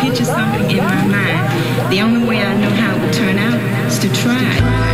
picture something in my mind. The only way I know how it would turn out is to try.